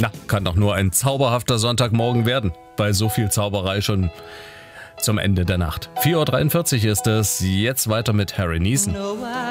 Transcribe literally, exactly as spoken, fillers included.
Na, kann doch nur ein zauberhafter Sonntagmorgen werden. Bei so viel Zauberei schon zum Ende der Nacht. vier Uhr dreiundvierzig ist es. Jetzt weiter mit Harry Nilsson.